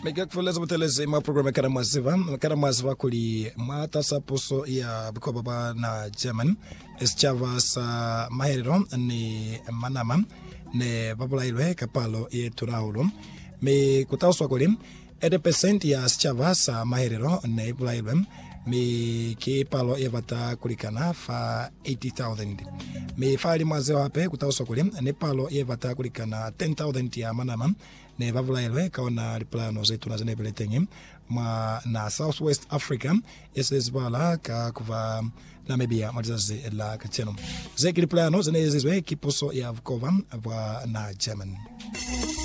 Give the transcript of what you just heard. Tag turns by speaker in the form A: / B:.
A: Mega kufueleza mtelezi ma programa kana masiva kuli mata saposo ya bikoba na German eschava sa maherero ni manama ne babula ilwe kapalo ye turaulo me kutauswa kuli 80% ya eschava sa maherero ne babula ilwe me ke palo evata kulikana fa 80,000 me fali mazeo hape kutauswa kuli ne palo evata kulikana 10,000 ya manama ne vavula ilwe kaona liplano zetu na zenebele tengi na Southwest Africa esezibala ka kuva Namibia malizazi la kacheno zeki liplano zenezizwe kiposo ya vukova na German.